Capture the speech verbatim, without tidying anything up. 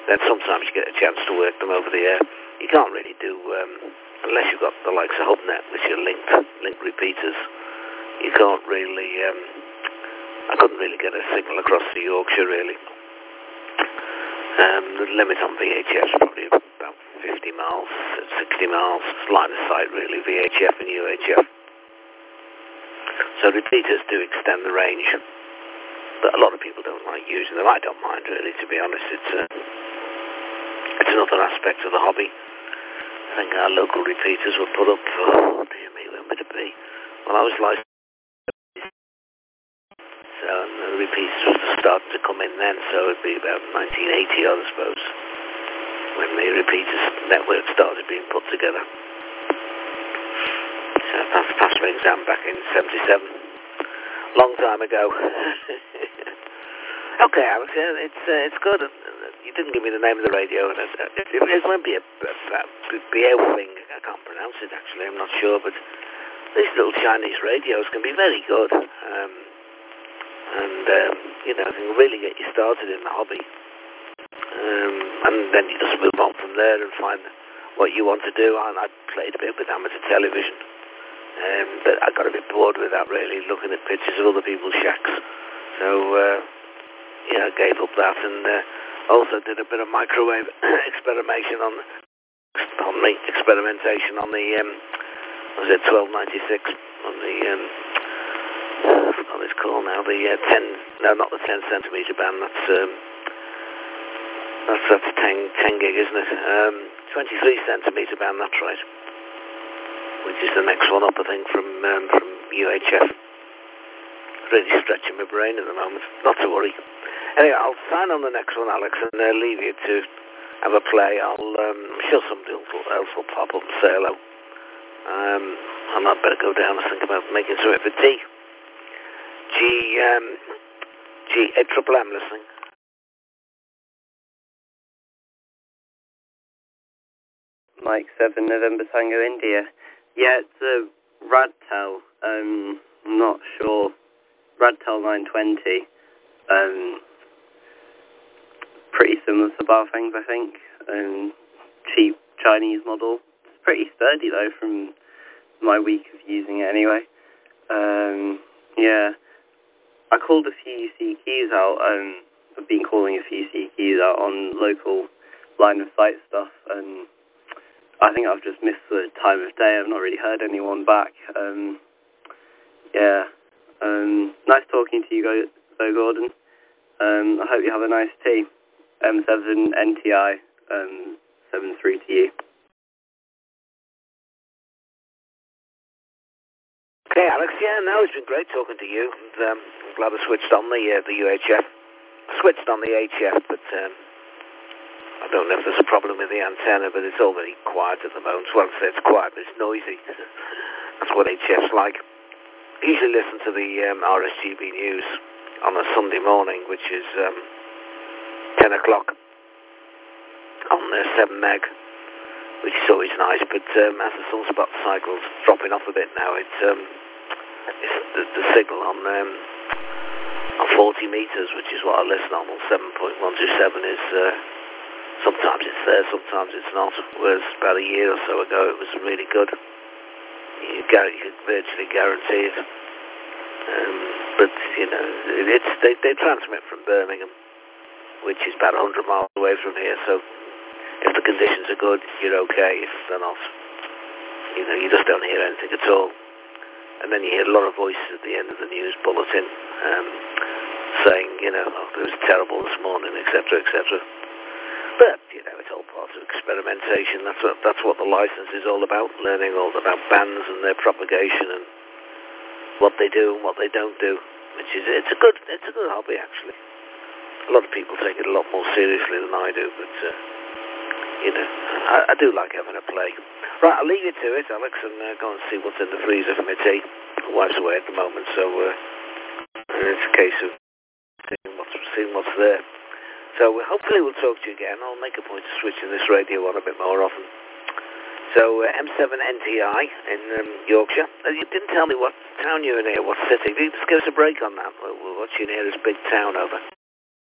then sometimes you get a chance to work them over the air. You can't really do, um, unless you've got the likes of HubNet, which are linked, linked repeaters, you can't really, um, I couldn't really get a signal across to Yorkshire, really. Um, the limit on V H F is probably about fifty miles, sixty miles, it's line of sight, really, V H F and U H F. So repeaters do extend the range, but a lot of people don't like using them. I don't mind, really, to be honest. It's uh, it's another aspect of the hobby. I think our local repeaters were put up for, oh dear me, when would it be? Well, I was licensed, so and the repeaters were starting to come in then, so it'd be about nineteen eighty, I suppose, when the repeaters network started being put together. So I passed, passed my exam back in seventy-seven. Long time ago. Okay, Alex, yeah, it's uh, it's good. You didn't give me the name of the radio, and it, it, it, it won't be a, a, a B L thing. I can't pronounce it, actually. I'm not sure, but these little Chinese radios can be very good, um, and um, you know, can really get you started in the hobby. Um, and then you just move on from there and find what you want to do. And I played a bit with amateur television, um, but I got a bit bored with that, really, looking at pictures of other people's shacks. So. Uh, Yeah, I gave up that, and uh, also did a bit of microwave experimentation on on the experimentation on the um, was it twelve ninety-six on the um, I forgot what it's called now, the uh, ten no not the ten centimeter band, that's um, that's that's ten, ten gig, isn't it? Um, twenty-three centimeter band, that's right, which is the next one up, I think, from um, from U H F. Really stretching my brain at the moment, not to worry. Anyway, I'll sign on the next one, Alex, and uh, leave you to have a play. I'll, um, I'm sure somebody else will pop up and say hello. Um, I might better go down and think about making something for tea. G, um, G, A triple M listening. Mike seven, November Tango, India. Yeah, it's a Radtel, um, I'm not sure. Radtel nine twenty. Um, pretty similar to Baofeng's, I think. Um, cheap Chinese model. It's pretty sturdy though from my week of using it anyway. Um, yeah. I called a few C keys out. Um, I've been calling a few C keys out on local line of sight stuff, and I think I've just missed the time of day. I've not really heard anyone back. Um, yeah. Um, nice talking to you, though, Gordon. Um, I hope you have a nice tea. M seven N T I, um, seven three to you. Okay, Alex, yeah, no, it's been great talking to you. And, um, I'm glad I switched on the uh, the U H F. I switched on the H F, but um, I don't know if there's a problem with the antenna, but it's all very quiet at the moment. Well, I say it's quiet, but it's noisy. That's what H F's like. I usually listen to the um, R S G B News on a Sunday morning, which is um, ten o'clock on uh, seven meg, which is always nice, but um, as the sunspot cycle's dropping off a bit now, it's, um, it's the, the signal on um, on forty meters, which is what I listen on, on seven point one two seven, is uh, sometimes it's there, sometimes it's not, whereas about a year or so ago it was really good. You, gar- you could virtually guarantee it. Um, but, you know, it's they, they transmit from Birmingham, which is about one hundred miles away from here, so if the conditions are good, you're okay. If they're not, you know, you just don't hear anything at all. And then you hear a lot of voices at the end of the news bulletin um, saying, you know, oh, it was terrible this morning, et cetera, et cetera. But, you know, it's all part of experimentation. That's what that's what the license is all about, learning all about bands and their propagation and what they do and what they don't do. Which is, it's a good, it's a good hobby, actually. A lot of people take it a lot more seriously than I do, but, uh, you know, I, I do like having a play. Right, I'll leave you to it, Alex, and uh, go and see what's in the freezer for my tea. My wife's away at the moment, so uh, it's a case of seeing what's, seeing what's there. So uh, hopefully we'll talk to you again. I'll make a point of switching this radio on a bit more often. So uh, M seven N T I in um, Yorkshire. Uh, you didn't tell me what town you're in here, what city. Just give us a break on that. What's your nearest big town over?